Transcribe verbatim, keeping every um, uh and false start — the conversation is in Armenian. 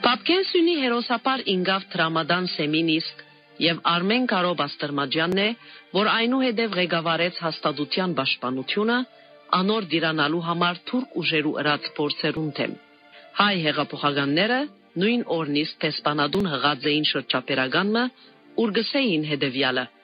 Պատկերսյունի հերոսապար ինգավ Տրամադան Սեմինիսկ եւ Արմեն Կարոբ Աստրմաջյանն է, որ այնուհետև ղեկավարեց հաստատության պաշտպանությունը, անոր դիրանալու համար թուրք ուժերու ըրած փորձերուն դեմ։ Հայ հեղափոխականները նույն օրնիսկ դեսպանադուն հղած էին շրջապերականը, ուր գսեին հետևյալը.